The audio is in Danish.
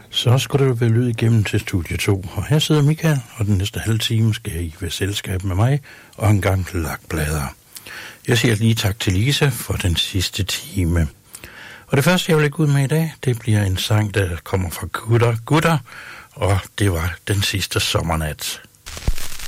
Så skulle det vel lyde igennem til studie 2. Og her sidder Michael, og den næste halve time skal I være selskab med mig og en gang lakblader. Jeg siger lige tak til Lisa for den sidste time. Og det første, jeg vil lægge ud med i dag, det bliver en sang, der kommer fra Gutter, og det var Den sidste sommernat.